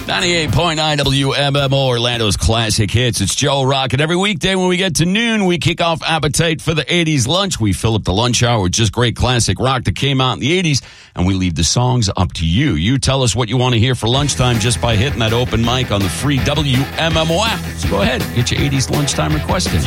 98.9 WMMO, Orlando's classic hits. It's Joe Rock. And every weekday when we get to noon, we kick off Appetite for the 80s lunch. We fill up the lunch hour with just great classic rock that came out in the 80s, and we leave the songs up to you. You tell us what you want to hear for lunchtime just by hitting that open mic on the free WMMO app. So go ahead, get your 80s lunchtime request in.